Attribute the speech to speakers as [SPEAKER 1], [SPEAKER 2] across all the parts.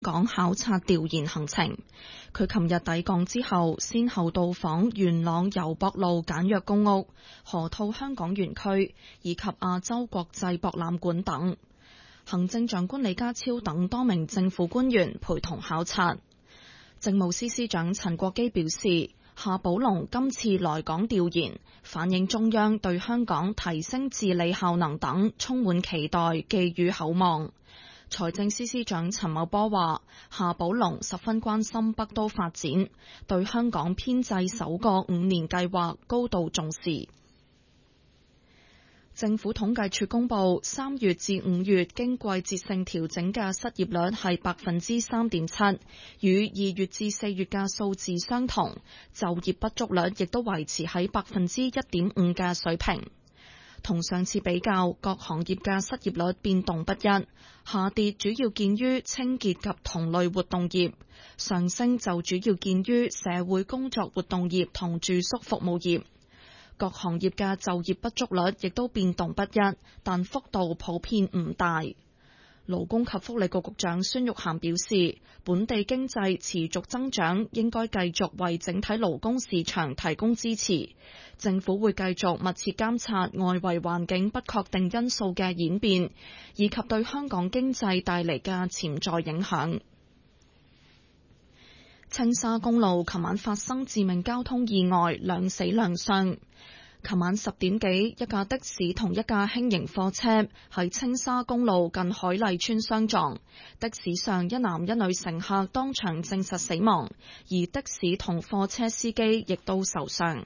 [SPEAKER 1] 港考察調研行程。佢琴日抵港之後，先後到訪元朗油博路簡約公屋、河套香港園區以及亞洲國際博覽館等。行政長官李家超等多名政府官員陪同考察。政務司司長陳國基表示，夏寶龍今次來港調研，反映中央對香港提升治理效能等充滿期待，寄予厚望。財政司司長陳茂波話，夏寶龍十分關心北都發展，對香港編制首個5年計劃高度重視。政府統計處公布，3月至5月經季節性調整嘅失業率係3.7%，與2月至4月嘅數字相同，就業不足率亦都維持喺1.5%嘅水平。同上次比較，各行業嘅失業率變動不一，下跌主要見於清潔及同類活動業，上升就主要見於社會工作活動業同住宿服務業。各行業嘅就業不足率亦都變動不一，但幅度普遍唔大。勞工及福利局局長孫玉菡表示，本地經濟持續增長，應該繼續為整體勞工市場提供支持。政府會繼續密切監察外圍環境不確定因素嘅演變，以及對香港經濟帶嚟嘅潛在影響。青沙公路琴晚發生致命交通意外，2死2傷。琴晚10點幾，一架的士同一架輕型貨車喺青沙公路近海麗村相撞，的士上一男一女乘客當場證實死亡，而的士同貨車司機亦都受傷。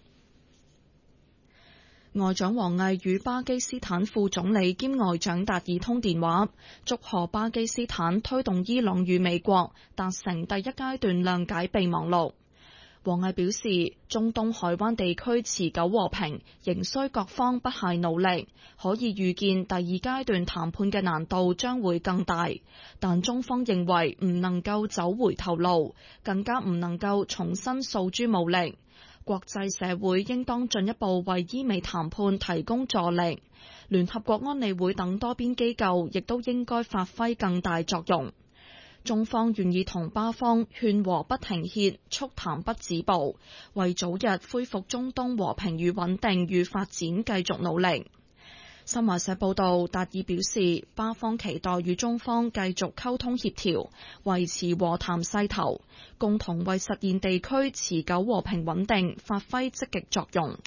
[SPEAKER 1] 外長王毅與巴基斯坦副總理兼外長達爾通電話，祝賀巴基斯坦推動伊朗與美國達成第一階段諒解備忘錄。王毅表示，中東海灣地區持久和平仍需各方不懈努力，可以預見第二階段談判嘅難度將會更大，但中方認為唔能夠走回頭路，更加唔能夠重新訴諸武力。國際社會應當進一步為伊美談判提供助力，聯合國安理會等多邊機構亦都應該發揮更大作用。中方願意同巴方勸和不停歇，促談不止步，為早日恢復中東和平與穩定與發展繼續努力。新華社報道，達爾表示，巴方期待與中方繼續溝通協調，維持和談勢頭，共同為實現地區持久和平穩定發揮積極作用。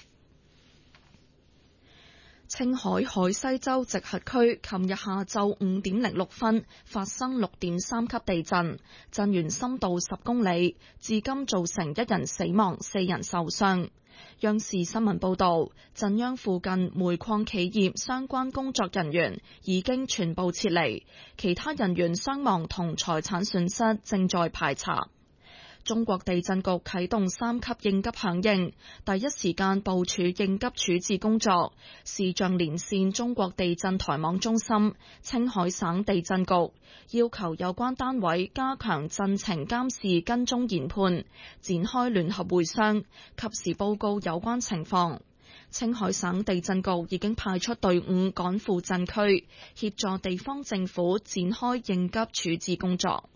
[SPEAKER 1] 青海海西州直轄區琴日下晝5點06分發生6.3級地震，震源深度10公里，至今造成1人死亡、4人受傷。央視新聞報道，震央附近煤礦企業相關工作人員已經全部撤離，其他人員傷亡同財產損失正在排查。中國地震局啟動3級應急響應，第一時間部署應急處置工作，視像連線中國地震台網中心、青海省地震局，要求有關單位加強震情監視跟蹤研判，展開聯合會商，及時報告有關情況。青海省地震局已經派出隊伍趕赴震區，協助地方政府展開應急處置工作。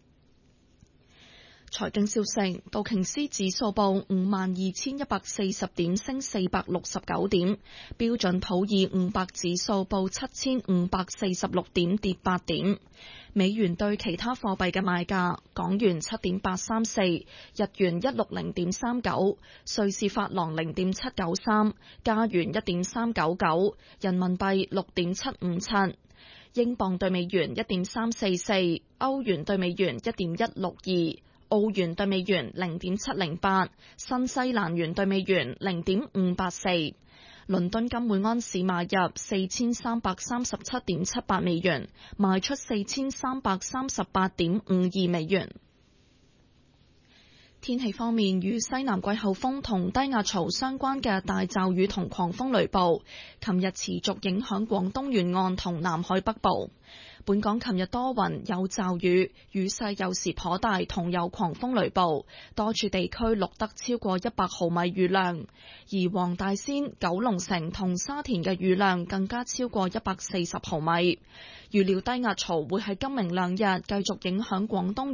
[SPEAKER 1] 財經消息，道瓊斯指數報52,140點，升469點；標準普爾500指數報7,546點，跌8點。美元對其他貨幣嘅賣價：港元7.834，日元160.39，瑞士法郎0.793，加元1.399，人民幣6.757，英鎊對美元1.344，歐元對美元1.162。澳元對美元0.708，新西蘭元對美元0.584。倫敦金每安士買入4337.78美元，賣出4338.52美元。天氣方面，與西南季候風同低壓槽相關嘅大驟雨同狂風雷暴，琴日持續影響廣東沿岸同南海北部。本港琴日多雲有驟雨，雨勢有時頗大，同有狂風雷暴，多處地區錄得超過100毫米雨量，而黃大仙、九龍城同沙田嘅雨量更加超過140毫米。預料低壓槽會喺今明兩日繼續影響廣東